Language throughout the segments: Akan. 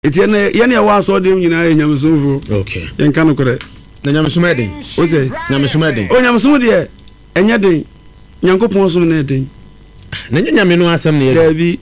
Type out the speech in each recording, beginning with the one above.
etiene ye na wa so dem nyina ye nyamsomfo okay yen kan kore na nyamsom eden o se nyamsom eden o nyamsom de enya den Nyankopon som na eden na nyame no asem ne ye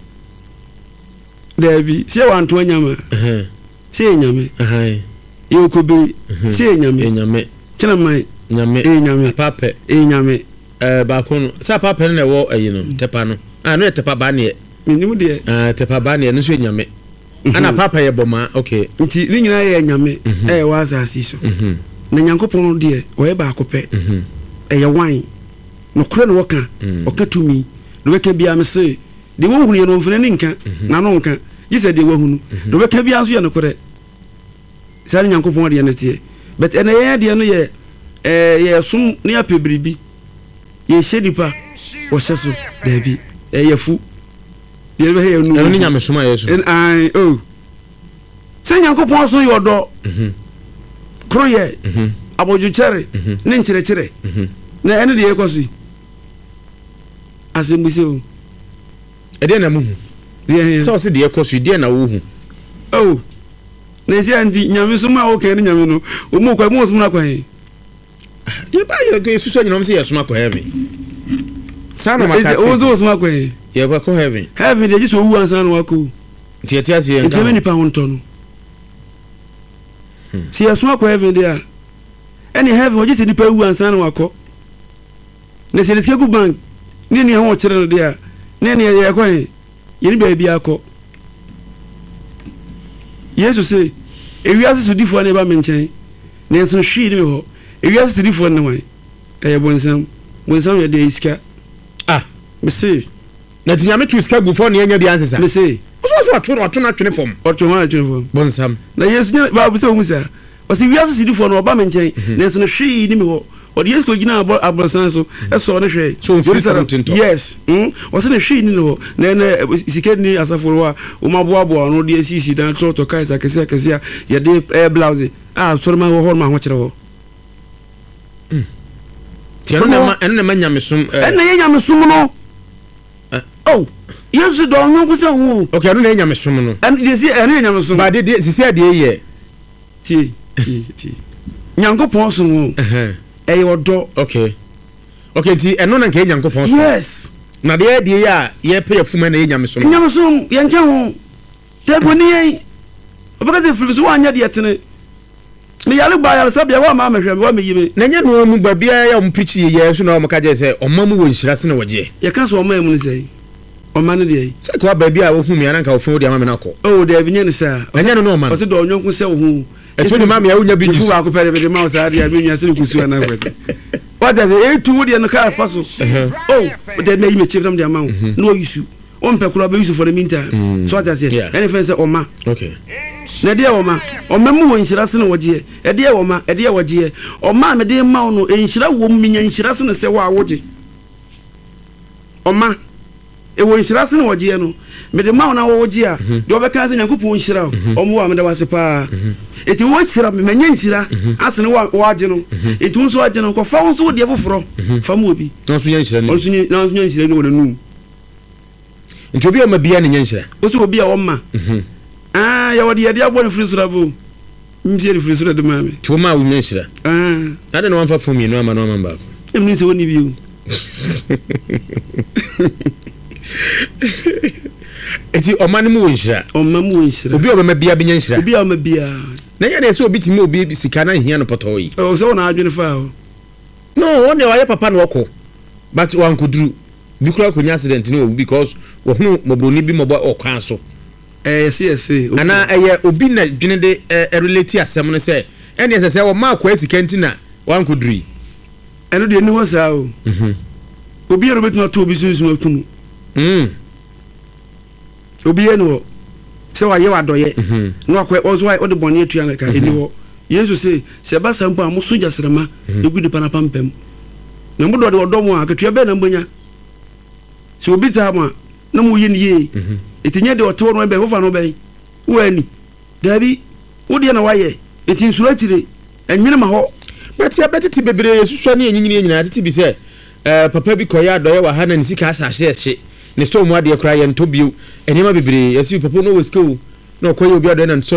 Dabi se wan to nyama se nyame ye ko bi se nyame kina mai nyame nyame pape nyame ba ko no sa pape no wo ayi no tepa no no tepa ba ne minimu de tepa ba ne no so nyame ana papa ye boma okay nti ni nyina ye nyame wa asasi so na Nyankopon de o ye ba akopɛ ye wan no kure no woka oka tumi no weka bia me se de wo hunu ye no mfana ni nka na no nka yise de wo hunu no weka bia so ye no kure sa Nyankopon de ne tie but ene ye de no ye ye sum ne apebribi ye shedipa wo seso dabi ye fu ye be ye nu ni nyame suma yesu ai oh se Nyankopon so ye odo kroye aboju chere ne nkyere na ene de ye kwasu asembise o ede na mu so se de ye kwasu de na wo hu oh na si anti nyame suma o ke ne nyame no o mu kwa mu suma kwa he ye ba ye go susu nyina se ye suma kwa heaven sana makati o zo suma kwa he ye ba ko heaven de jiso wu ansa no wako tie ase ye nka ni pa wonto no si ye suma kwa heaven dia any heaven o jisi ni pa wu ansa no wako na se diske ku bank ni ho kire no dia ni ye kwa he ye ni ba bia akọ Yesu say ewiase sudifo na ba menchen na enso hwi ni ho ewiase sudifo na wan bonsam ye de iska me say na tinyame tu iska gufo na enya bi ansesa me say so atu na twene fom bonsam na Yesu ba bu say o say o say ewiase sudifo na ba menchen na enso hwi ni ho o de Yesu ko gina abrosan so eso na hwe so yes o say na hwi ni ho na sika ni asaforo a o maboabo no de sisi dan to kaisa kese ya de blouse so ma ho ma kire ho tiano na ma nyamesum ye nyamesum no oh Yesu do no ko say hu okay no na nyamesum no de si nyamesum ba de sisi de ye ti Nyankopon so hu odo okay ti eno na nke Nyankopon so yes na de ya ye pe afuma na ye nyamesum ye nka ho te boni ye obaka de furu so wanya de yetene me yale ba yale sabia wa ma mehwe wa me yime na nya no mu ba bia ya mu preach ye so na o maka je se omamu wo nhira se na waje ye ka so omamu ni sei omane de se ko ba bia wo hu mi ana nka wo fu de ama me na ko oh de bi nye ni sa anya no ma o se do onyonkun se wo hu eto ni ma me ya wonya bi fu wa ko pere be ma o sa dia me nya se ku su na kwede what does it to de no ka fa so oh de na yime chief dem de ama no use o mpe kura be use for the meantime so what does it any fence oma okay na de oma mu wo nhira se na woje e de oma e de woje oma me de ma no nhira wo minya nhira se na se wa woje oma e wo nhira se na woje no me de ma na woje a de obeka se Nyankopon nhira omo wa me da wase pa eti wo nhira me nya nhira ase ne waje no eti unso waje no ko fa unso de foforo fa mu obi no so nya nhira ni na so nya nhira ni wona nu enti obi o ma bia ne nya nhira o so obi a wo ma ya wadi ya dia boni frisura bu mzie di frisura de mame to ma wo nyeshira ade no wanfa fumi no ama no mamba emni se woni biu eti omani mu wonshira obi o ma bia bi nyeshira obi o ma bia na ya na se obi timi obi sika na hia no potoyi o so na adwene fa o no one wa ya papa no okọ but wan kuduru bi kura ko nya accident ni obi because wo hunu mobroni bi mobo okwan so yes ana obi na dwene de relate asem no se ene ese wo ma kwa sika ntina wan kuduri eno de ni ho sa o obi ero betu na to obi sunsun akunu obi eno se wa ye wa doye no akwa ozo wa ode boni etua na ka eni ho Yesu se ba sampa amuso jasrema egudi pana pampem na mbodo de odomo akatua be na mbonya se obi ta ma na mu ye ni ye etinye de oto no be ho fa no be wani dabi wodi na waye etin sura chire enwene ma ho but ya betiti bebere yesusu na enyinyini nyina titi bi se papa bi koya doye wa hana nisika asase ne sto mu ade kra ye ntobio enema bebere yesi papa no weske na ɔkɔyɛ obi adɔ na